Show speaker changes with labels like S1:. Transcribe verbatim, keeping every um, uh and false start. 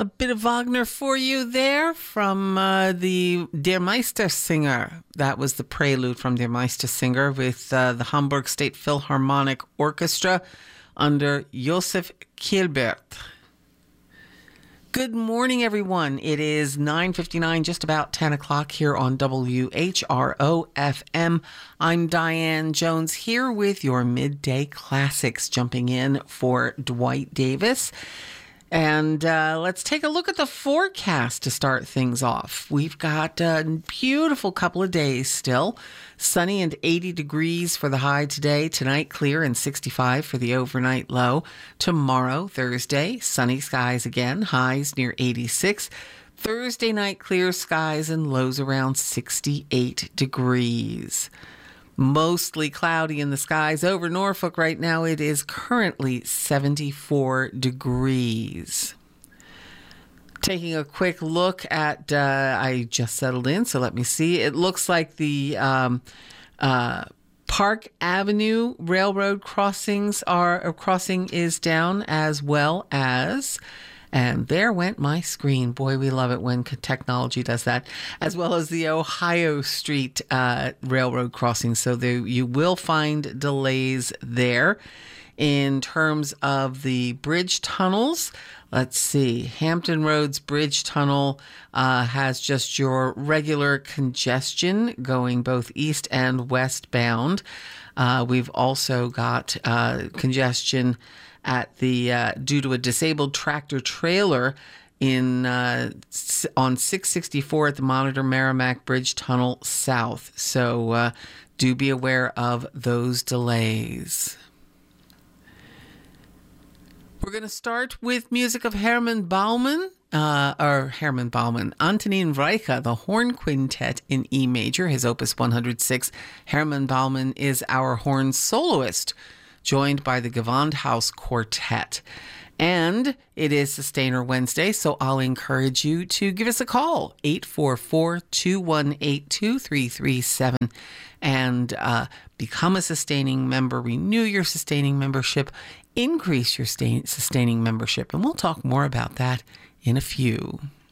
S1: A bit of Wagner for you there from uh, the Der Meistersinger. That was the prelude from Der Meistersinger with uh, the Hamburg State Philharmonic Orchestra under Josef Kilbert. Good morning, everyone. It is nine fifty-nine, just about ten o'clock here on W H R O F M. I'm Diane Jones here with your midday classics, jumping in for Dwight Davis. And uh, let's take a look at the forecast to start things off. We've got a beautiful couple of days still. Sunny and eighty degrees for the high today. Tonight, clear and sixty-five for the overnight low. Tomorrow, Thursday, sunny skies again. Highs near eighty-six. Thursday night, clear skies and lows around sixty-eight degrees. Mostly cloudy in the skies over Norfolk right now. It is currently seventy-four degrees. Taking a quick look at, uh, I just settled in, so let me see. It looks like the um, uh, Park Avenue Railroad crossings are, uh, crossing is down, as well as... And there went my screen. Boy, we love it when technology does that. As well as the Ohio Street uh, Railroad crossing. So there, you will find delays there. In terms of the bridge tunnels, let's see. Hampton Roads Bridge Tunnel uh, has just your regular congestion going both east and westbound. Uh, we've also got uh, congestion at the uh, due to a disabled tractor trailer in uh, on six sixty-four at the Monitor Merrimack Bridge Tunnel South. So uh, do be aware of those delays. We're going to start with music of Hermann Baumann, uh, or Hermann Baumann, Antonin Reicha, the Horn Quintet in E major, his opus one hundred six. Hermann Baumann is our horn soloist, joined by the Gewandhaus Quartet. And it is Sustainer Wednesday, so I'll encourage you to give us a call, eight four four, two one eight, two three three seven, and uh, become a sustaining member, renew your sustaining membership, increase your sustaining membership, and we'll talk more about that in a few.